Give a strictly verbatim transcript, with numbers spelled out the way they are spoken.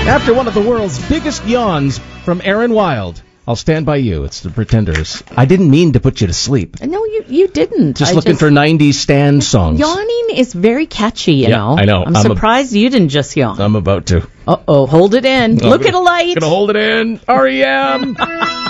After one of the world's biggest yawns from Aaron Wilde, I'll stand by you. It's the Pretenders. I didn't mean to put you to sleep. No, you you didn't. Just I looking just, for nineties stand songs. Yawning is very catchy, you Yeah, know. I know. I'm, I'm surprised a, you didn't just yawn. I'm about to. Uh-oh, hold it in. I'm Look gonna, at a light. Gonna hold it in. R E M